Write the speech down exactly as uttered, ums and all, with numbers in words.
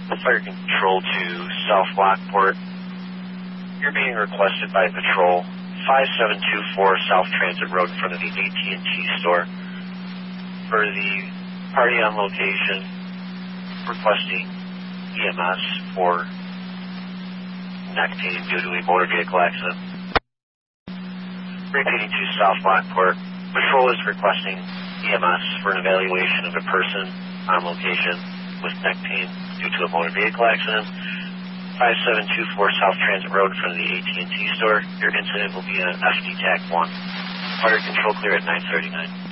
Fire control to South Lockport. You're being requested by Patrol five seven two four South Transit Road in front of the A T and T store for the party on location requesting E M S for neck pain due to a motor vehicle accident. Repeating to South Lockport, Patrol is requesting E M S for an evaluation of a person on location with neck pain due to a motor vehicle accident. five seven two four South Transit Road in front of the A T and T store. Your incident will be an F D T A C one. Fire control clear at nine thirty-nine.